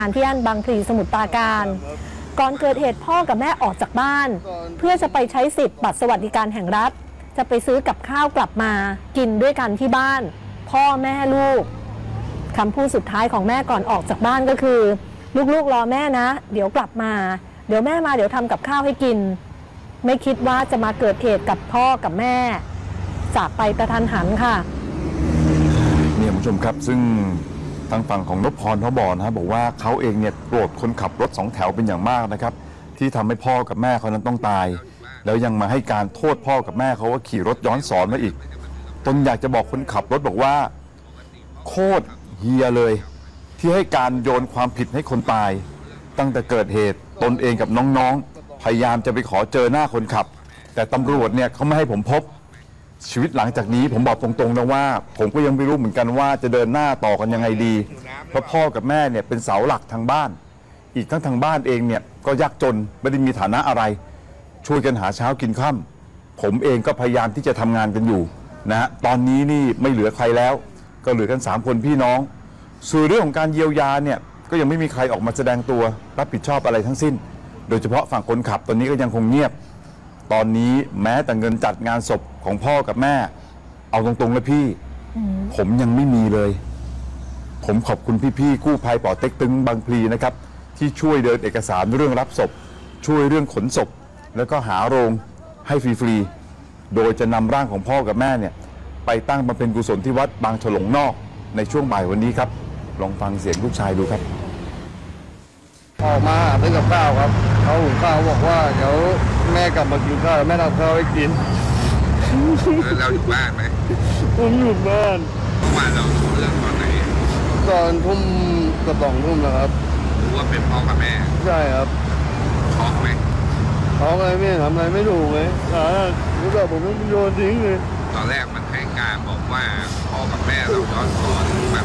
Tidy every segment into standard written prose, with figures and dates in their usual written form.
ที่ย่านบางพลีสมุทรปราการก่อนเกิดเหตุพ่อกับแม่ออกจากบ้านเพื่อจะไปใช้สิทธิ์บัตรสวัสดิการแห่งรัฐจะไปซื้อกับข้าวกลับมากินด้วยกันที่บ้านพ่อแม่ลูกคำพูดสุดท้ายของแม่ก่อนออกจากบ้านก็คือลูกๆรอแม่นะเดี๋ยวกลับมาเดี๋ยวแม่มาเดี๋ยวทำกับข้าวให้กินไม่คิดว่าจะมาเกิดเหตุกับพ่อกับแม่จากไปกระทันหันค่ะเนี่ยคุณผู้ชมครับซึ่งทางฝั่งของนพพรเขาบอกนะบอกว่าเขาเองเนี่ยโกรธคนขับรถ2 แถวเป็นอย่างมากนะครับที่ทำให้พ่อกับแม่เขานั้นต้องตายแล้วยังมาให้การโทษพ่อกับแม่เขาว่าขี่รถย้อนสอนมาอีกตนอยากจะบอกคนขับรถบอกว่าโคตรเฮียเลยที่ให้การโยนความผิดให้คนตายตั้งแต่เกิดเหตุตนเองกับน้องๆพยายามจะไปขอเจอหน้าคนขับแต่ตำรวจเนี่ยเขาไม่ให้ผมพบชีวิตหลังจากนี้ผมบอกตรงๆนะว่าผมก็ยังไม่รู้เหมือนกันว่าจะเดินหน้าต่อกันยังไงดีเพราะพ่อกับแม่เนี่ยเป็นเสาหลักทางบ้านอีกทั้งทางบ้านเองเนี่ยก็ยากจนไม่ได้มีฐานะอะไรช่วยกันหาเช้ากินค่ำผมเองก็พยายามที่จะทำงานกันอยู่นะฮะตอนนี้นี่ไม่เหลือใครแล้วก็เหลือกัน3 คนพี่น้องส่วนเรื่องของการเยียวยาเนี่ยก็ยังไม่มีใครออกมาแสดงตัวรับผิดชอบอะไรทั้งสิ้นโดยเฉพาะฝั่งคนขับตอนนี้ก็ยังคงเงียบตอนนี้แม้แต่เงินจัดงานศพของพ่อกับแม่เอาตรงๆเลยพี่ผมยังไม่มีเลยผมขอบคุณพี่ๆกู้ภัยป่อเต็กตึงบางพลีนะครับที่ช่วยเดินเอกสารเรื่องรับศพช่วยเรื่องขนศพแล้วก็หาโรงให้ฟรีๆโดยจะนำร่างของพ่อกับแม่เนี่ยไปตั้งบำเพ็ญกุศลที่วัดบางฉลงนอกในช่วงบ่ายวันนี้ครับลองฟังเสียงลูกชายดูครับออกมาซื้อกับข้าวครับเขาหุงข้าวบอกว่าเดี๋ยวแม่กลับมากินข้าวแม่ทำข้าวให้กินแล้วเราอยู่บ้านไหมผมอยู่บ้านเมื่อวานเรารู้เรื่องตอนไหนตอนทุ่มกับ2 ทุ่มนะครับรู้ว่าเป็นพ่อกับแม่ใช่ครับช็อกไหมเขาอะไรไม่ทำอะไรไม่ถูกเลยรู้แบบผมต้องโยนทิ้งเลยตอนแรกมันให้การบอกว่าพ่อกับแม่เราย้อนสอนแบบ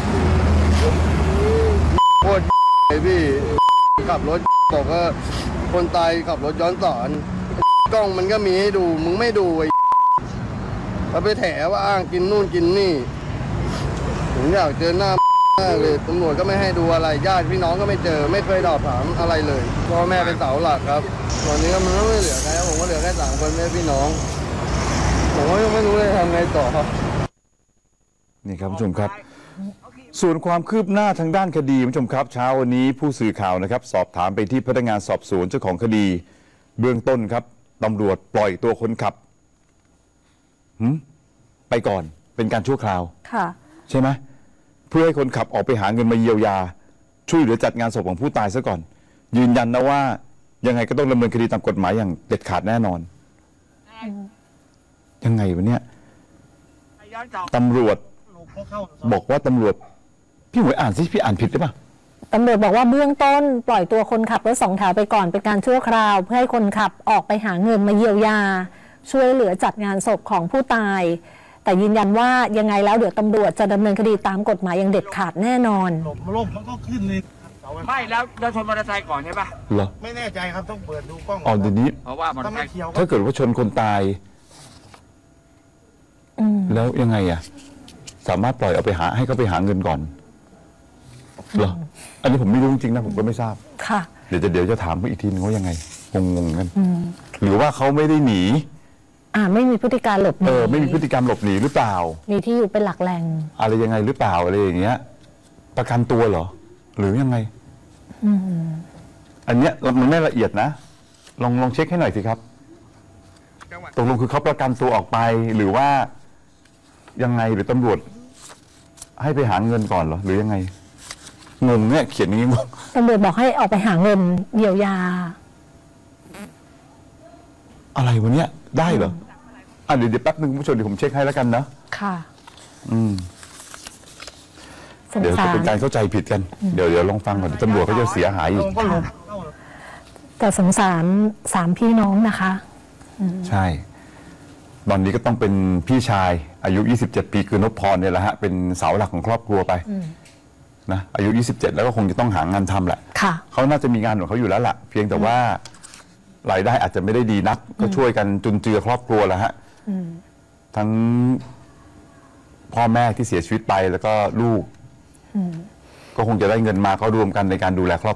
โคตรไอพี่ขับรถบอกว่าคนตายขับรถย้อนสอนกล้องมันก็มีให้ดูมึงไม่ดูไอ้เราไปแถว่าอ้างกินนู่นกินนี่ผมอยากเจอหน้ามากเลยตำรวจก็ไม่ให้ดูอะไรญาติพี่น้องก็ไม่เจอไม่เคยสอบถามอะไรเลยพ่อแม่เป็นเสาหลักครับตอนนี้ก็มันไม่เหลือใครผมก็เหลือแค่3 คนแม่พี่น้องผมก็ยังไม่รู้เลยทำไงต่อนี่ครับผู้ชมครับส่วนความคืบหน้าทางด้านคดีผู้ชมครับเช้าวันนี้ผู้สื่อข่าวนะครับสอบถามไปที่พนักงานสอบสวนเจ้าของคดีเบื้องต้นครับตำรวจปล่อยตัวคนขับไปก่อนเป็นการชั่วคราวใช่ไหมเพื่อให้คนขับออกไปหาเงินมาเยียวยาช่วยเหลือจัดงานศพของผู้ตายซะก่อนยืนยันนะว่ายังไงก็ต้องดำเนินคดีตามกฎหมายอย่างเด็ดขาดแน่นอนยังไงวะเนี่ยตำรวจบอกว่าตำรวจพี่หมวยอ่านสิพี่อ่านผิดหรือเปล่าตำรวจบอกว่าเบื้องต้นปล่อยตัวคนขับรถ2 แถวไปก่อนเป็นการชั่วคราวเพื่อให้คนขับออกไปหาเงินมาเยียวยาช่วยเหลือจัดงานศพของผู้ตายแต่ยืนยันว่ายังไงแล้วเดี๋ยวตำรวจจะดำเนินคดีตามกฎหมายอย่างเด็ดขาดแน่นอนลมมันก็ขึ้นเลยไม่แล้วเราชนมอเตอร์ไซค์ก่อนใช่ปะเหรอไม่แน่ใจครับต้องเปิดดูกล้องอ๋อเดี๋ยวนี้เพราะว่ามอเตอร์ไซค์ถ้าเกิดว่าชนคนตายแล้วยังไงอ่ะสามารถปล่อยเอาไปหาให้เขาไปหาเงินก่อนเหรออันนี้ผมไม่รู้จริงๆนะผมก็ไม่ทราบค่ะเดี๋ยวจะถามเขาอีกทีนึงว่ายังไงงงกันหรือว่าเขาไม่ได้หนีไม่มีพฤติการหลบหนีไม่มีพฤติกรรมหลบหนีหรือเปล่ามีที่อยู่เป็นหลักแหล่งอะไรยังไงหรือเปล่าอะไรอย่างเงี้ยประกันตัวเหรอหรือยังไงอันเนี้ยมันไม่ละเอียดนะลองเช็คให้หน่อยสิครับตกลงคือเขาประกันตัวออกไปหรือว่ายังไงหรือตำรวจให้ไปหาเงินก่อนเหรอหรือยังไงงงเนี่ยเขียนอย่างนี้งงตำรวจบอกให้ออกไปหาเงินเยียวยาอะไรวะเนี่ยได้เหรอเดี๋ยวแป๊บนึงคุณผู้ชมเดี๋ยวผมเช็คให้แล้วกันนะค่ะเดี๋ยวจะเป็นการเข้าใจผิดกันเดี๋ยวลองฟังก่อนตำรวจเขาจะเสียหายอีกแต่สงสาร3 พี่น้องนะคะใช่ตอนนี้ก็ต้องเป็นพี่ชายอายุ27 ปีคือนพพรเนี่ยแหละฮะเป็นเสาหลักของครอบครัวไปนะอายุ27แล้วก็คงจะต้องหางานทำแหละเขาน่าจะมีงานของเขาอยู่แล้วล่ะเพียงแต่ว่ารายได้อาจจะไม่ได้ดีนักก็ช่วยกันจุนเจือครอบครัวแหละฮะทั้งพ่อแม่ที่เสียชีวิตไปแล้วก็ลูกก็คงจะได้เงินมาเขารวมกันในการดูแลครอบ